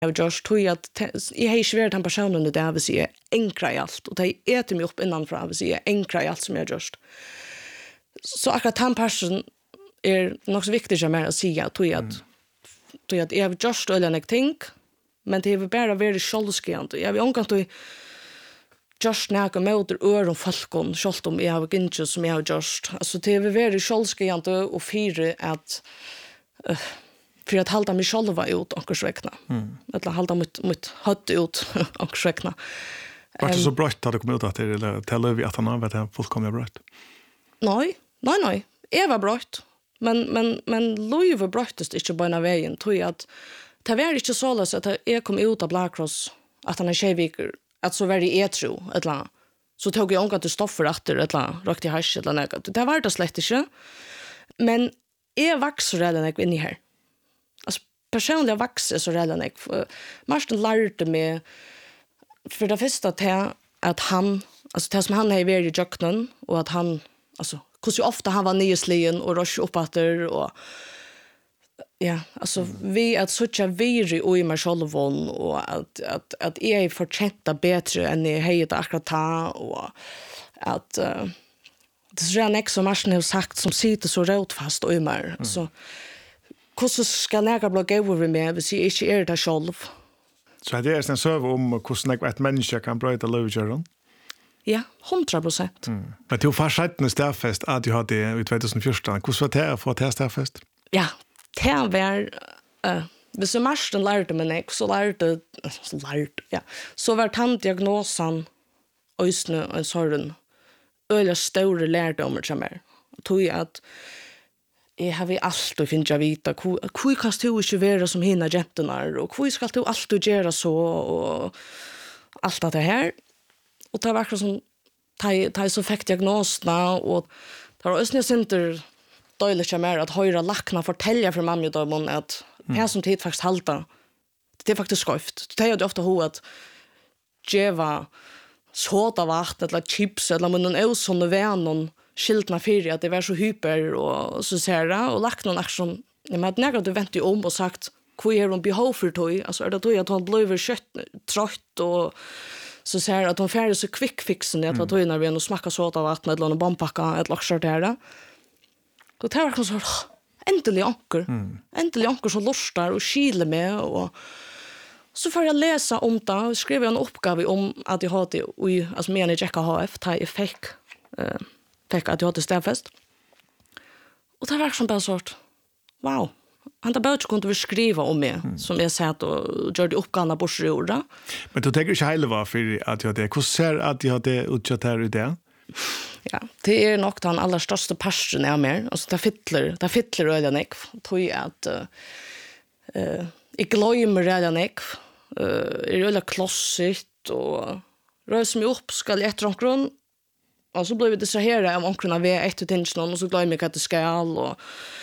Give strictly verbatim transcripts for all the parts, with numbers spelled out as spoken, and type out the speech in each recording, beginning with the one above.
jag har gjort tog att jag har inte varit den personen det jag vill säga enkla i allt och det äter mig upp innanför jag vill säga enkla i allt som jag har gjort. Så akkurat den personen är nog så viktigt som är att säga tog att tog att jag har gjort ölen jag tänk men det är bara väldigt självskriande. Jag vill omgång till just när jag möter öron folkon självt om jag har inte som jag har gjort. Alltså det är väldigt självskriande och fyra att uh, för att hålla mig själva ut och sväckna. Mm. Eller hålla mitt mitt hött ut och sväckna. Var det så brött att det kom ut att det eller täller vi att han har varit en fullkomligt brött? Nej, nej nej. Jag var brött. Men men men Louis bröttest inte på en vägen tror jag att det var inte så lös att jag kom ut av Blackross att han är tjejviker att så väldigt är tro eller så tog jag omgått stoffer efter eller rakt i hash eller något. Det var det slett inte. Men jag växer redan jag in i här. Alltså personligen växer så redan jag. Marsten lärde mig för det första till att han alltså det som han har varit i jöknen och att han alltså hur så ofta han var nyslien och rush upp efter och ja, alltså vi att söka viri och i mig själv och att att att är förtjänta bättre än i hejt akkurat ta och att uh, det är redan också Marsten har sagt som sitter så rot fast och i mig mm. så hur ska näga bli över med vi ser inte är det själv. Så det är en server om hur ett människa kan bryta lovgöran. Ja, hundra procent. Mm. Men du var sjätte stärfest att du hade i tjugohundrafjorton. Hur var det för att ha stärfest? Ja, det var uh, hvis jag Marsten lärde mig så lärde så lärde ja. Så var tanddiagnosen ösnö en sån öliga stora lärdomar som är. Tog jag att jag har vi alltid finna vita hur kan du inte vara som hina jämtarna och hur ska du alltid göra så och allt det här. Och det var som ta så fick diagnoserna och det var ösnö center dåligt mer att höra lackna fortälja för mamma då men att här som tid faktiskt halta det är faktiskt skoft. Det är ju ofta hur att geva såta vatten eller chips eller men någon sån vän någon skiltna för att det var så hyper och så ser det och lackna också som jag med när du vänt ju om och sagt hur är de behov för toy alltså är det då att hon blev kött trött och så ser att hon färdig så quick fixen att toy när vi ändå smakar såta vatten eller någon bombpacka ett laxar där. Och det var så äntligen anker. Mm. Äntligen anker som lustar och kiler med och så får jag läsa om det och skriva en uppgave om att jag hade i alltså med en Jacka H F ta effekt eh fick att jag hade stäfest. Och det var som bara sort. Wow. Han där bara kunde vi skriva om mig mm. som jag satt och gjorde uppgåvorna på sjörda. Men du tänker inte heller var för att jag hade hur ser att jag hade utsatt här ute? Ja, det är nog den allra största passionen jag mer. Alltså det fittler, det fittler redan jag tror jag att eh uh, jag glömmer redan jag eh uh, är det klossigt och rörs mig upp ska jag efter omkring och så blir vi distraherade av omkring av ett attention och så glömmer jag att det ska och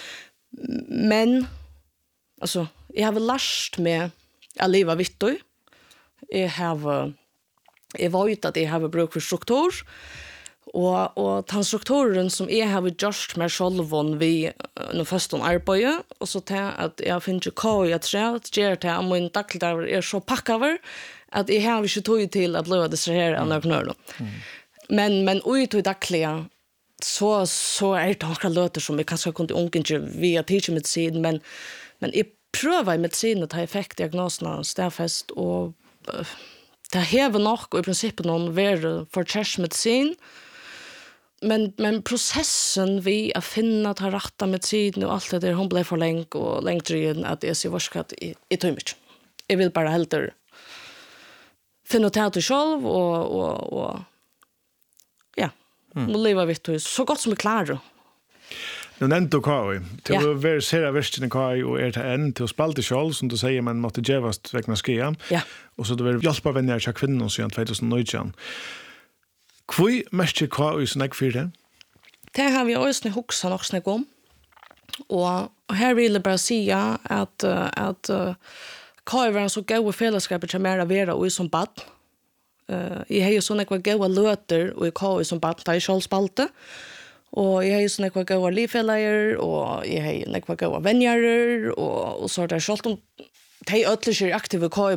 men alltså jag har väl lärt mig att leva vittu. Jag har jag vet att jag har bruk för struktur. Och och transstrukturen som är har vi just med självon vi den första arbetet och så till att jag finner ju kvar jag tror att ger till om en tackla där är så packaver att jag har ju tog till att lösa det så här annars nu. Men men ut i dagliga så så är det några låter som vi kanske kunde onkinge via teacher med sin men men jag prövar med sin att ha effektdiagnoserna stärfest och det häver nog i princip någon ver för chest med sin men men processen vi att finna att ha rätta med tiden och allt det där hon blev för länge och längre att det är varskat i i tömmet. Jag vill bara helt finna det till själv och och och ja, mm. och leva vitt så gott som vi klarar. Nu nämnde du Kai. Du ja. Var ser versten i Kai och är det en till spalte själv som du säger man måste gevast vägna skia. Ja. Och så då vill hjälpa vänner till kvinnor sedan tjugonitton. Kvui mest Kai is snack för det. Det har vi också huxa nog snack om. Och här vill jag bara säga att att Kai var så goda fällskapet som är vara och som bad. Eh i har ju såna kvar goda låter och i Kai som bad där i självspalte. Och jag har ju såna kvar goda livfällare och jag har ju några goda vänner och och så där sånt om de ötler är aktiva K I